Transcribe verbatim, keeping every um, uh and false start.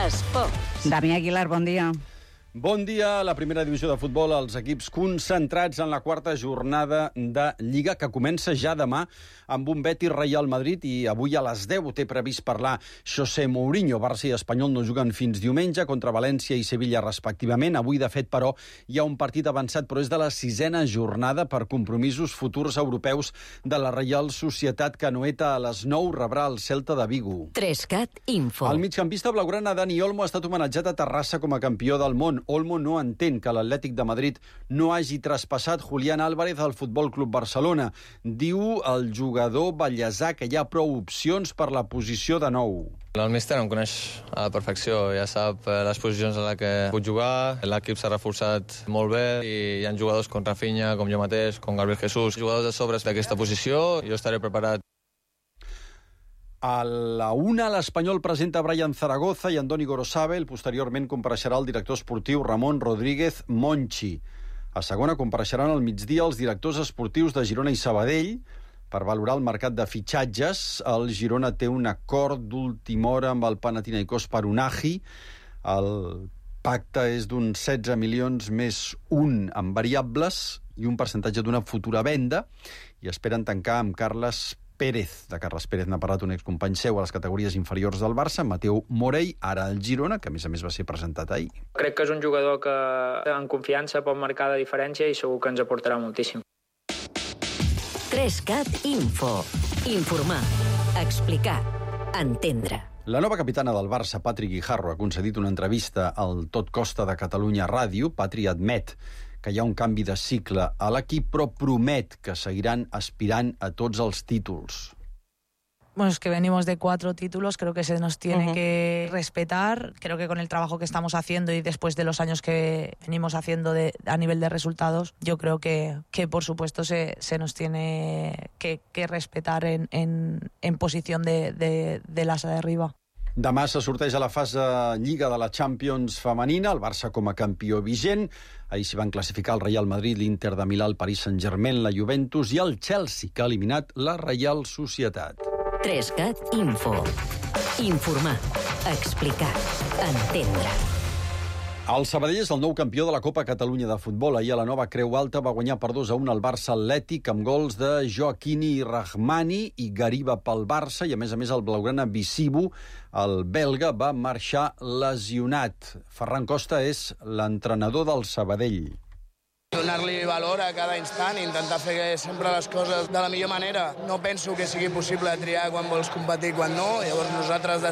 Esports. Dani Aguilar, bon dia. Bon dia. A la primera divisió de futbol, els equips concentrats en la quarta jornada de Lliga, que comença ja demà amb un Betis Real Madrid, i avui a les deu té previst parlar José Mourinho. Barça i Espanyol no juguen fins diumenge, contra València i Sevilla respectivament. Avui, de fet, però, hi ha un partit avançat, però és de la sisena jornada per compromisos futurs europeus de la Reial Societat, que Anoeta a les nou rebrà el Celta de Vigo. Trescat Info. El migcampista blaugrana Dani Olmo ha estat homenatjat a Terrassa com a campió del món. Olmo no entén que l'Atlètic de Madrid no hagi traspassat Julián Álvarez al Futbol Club Barcelona. Diu el jugador ballesà que hi ha prou opcions per la posició de nou. El míster em coneix a la perfecció, ja sap les posicions en les que puc jugar, l'equip s'ha reforçat molt bé i hi ha jugadors com Rafinha, com jo mateix, com Gabriel Jesús, jugadors de sobres d'aquesta posició, jo estaré preparat. A la una, l'Espanyol presenta Brian Zaragoza i Andoni Gorosabel. Posteriorment compareixerà el director esportiu Ramon Rodríguez Monchi. A segona compareixeran al migdia els directors esportius de Girona i Sabadell per valorar el mercat de fitxatges. El Girona té un acord d'última hora amb el Panathinaikos per Unai. El pacte és d'uns setze milions més un en variables i un percentatge d'una futura venda, i esperen tancar amb Carles Pérez. De Carles Pérez n'ha parlat un excompany seu a les categories inferiors del Barça, Mateu Morell, ara al Girona, que a més a més va ser presentat ahir. Crec que és un jugador que en confiança pot marcar la diferència i segur que ens aportarà moltíssim. Trescat Info. Informar, explicar, entendre. La nova capitana del Barça, Patri Guijarro, ha concedit una entrevista al Tot Costa de Catalunya Ràdio. Patri admet que hi ha un canvi de cicle a l'equip, però promet que seguiran aspirant a tots els títols. Bueno, es que venimos de cuatro títulos, creo que se nos tiene Uh-huh. que respetar. Creo que con el trabajo que estamos haciendo y después de los años que venimos haciendo de, a nivel de resultados, yo creo que, que por supuesto se, se nos tiene que, que respetar en, en, en posición de, de, de l'asa de arriba. Demà se sorteja a la fase Lliga de la Champions femenina, el Barça com a campió vigent. Ahir s'hi van classificar el Real Madrid, l'Inter de Milà, el Paris Saint-Germain, la Juventus i el Chelsea, que ha eliminat la Reial Societat. Trescat Info. Informar, explicar, entendre. El Sabadell és el nou campió de la Copa Catalunya de futbol. Ahir a la Nova Creu Alta va guanyar per dos a un al Barça Atlètic amb gols de Joaquini i Rahmani i Gariba pel Barça, i a més a més el blaugrana Bisibu, el belga, va marxar lesionat. Ferran Costa és l'entrenador del Sabadell. Donar-li valor a cada instant i intentar fer sempre les coses de la millor manera. No penso que sigui possible triar quan vols competir i quan no, llavors nosaltres